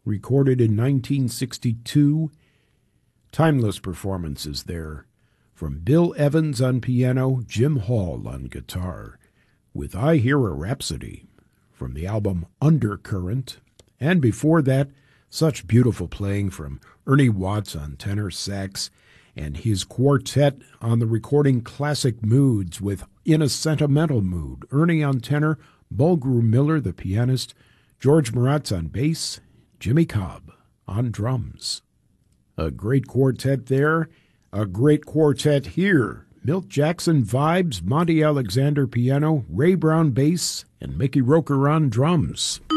recorded in 1962. Timeless performances there from Bill Evans on piano, Jim Hall on guitar, with I Hear a Rhapsody from the album Undercurrent. And before that, such beautiful playing from Ernie Watts on tenor sax and his quartet on the recording Classic Moods with In a Sentimental Mood. Ernie on tenor, Mulgrew Miller the pianist, George Maratz on bass, Jimmy Cobb on drums. A great quartet there, a great quartet here. Milt Jackson vibes, Monty Alexander piano, Ray Brown bass, and Mickey Roker on drums.